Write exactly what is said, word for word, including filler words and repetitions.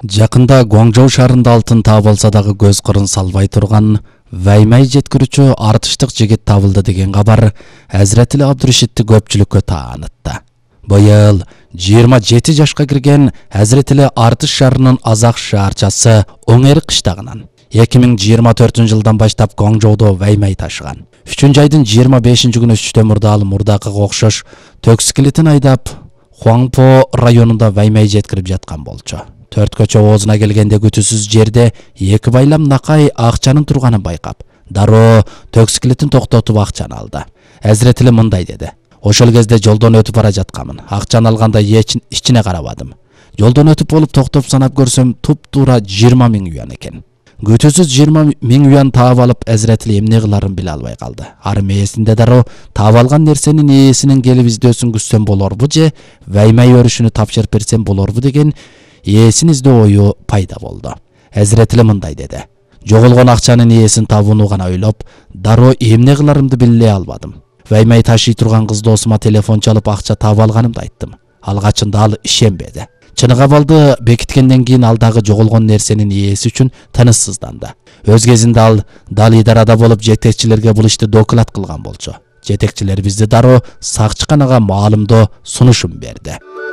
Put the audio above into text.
Жакында Гуаңжоу шаарында алтын таап алса дагы көз кырын салбай турган Ваймай жеткирүүчү артыштык жигит табылды деген кабар Азиретили Абдурашидти көпчүлүккө таанытты. Быйыл жыйырма жети жашка кирген Азиретили Артыш шаарынын Азак шаарчасы Оңер кыштагынан эки миң жыйырма төртүнчү жылдан баштап Гуаңжоудо Ваймай ташыган. үчүнчү айдын жыйырма бешинчи күнү түштөмүрдө ал мурдакыга окшош төкскилитин айдап Хуаңпо районунда Ваймай жеткирип жаткан болчу. Төрт көчө оозуна келгенде күтүүсүз жерде эки байлам накай акчанын турганын байкап, дароо төкскилитин токтотуп акчаны алды. Азиретили мындай деди: "Ошол кезде жолдон өтүп бара жатканмын. Акчаны алганда ичине карабадым. Жолдон өтүп болуп токтоп санап көрсөм, туп-туура жыйырма миң юан экен." Күтүүсүз жыйырма миң юан таап алып, Азиретили эмне кыларын биле албай калды. Ары мээсинде дароо таап алган нерсенин ээсинин келип издөөсүн күзсөм болорбу же Ваймай өрүшүнү тапшырып берсем болорбу деген ээсин издөө ою пайда болду. Азиретили мындай деди: "Жоголгон акчанын ээсин табууну гана ойлоп, дароо эмне кыларымды биле албадым. Ваймай ташый турган кыз досума телефон чалып акча таап алганымды айттым. Алгачында ал ишенбеди. Чыны кабалды бекиткенден кийин ал дагы жоголгон нерсенин ээси үчүн тынычсызданды. Өз кезинде ал дал идарада болуп жетекчилерге бул ишти доклад кылган болчу. Жетекчилер бизди дароо сакчыканага маалымдоо сунушун берди."